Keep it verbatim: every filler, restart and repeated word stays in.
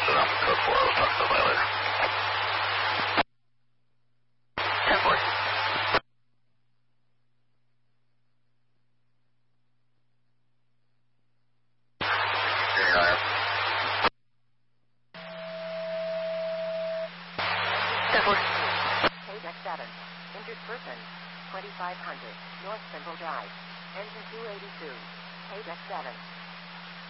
Houston, Alpha Code four. I'll talk to you later. ten four. Deck seven. Injured person. twenty-five hundred. North Central Drive. Engine two eighty-two. Deck seven.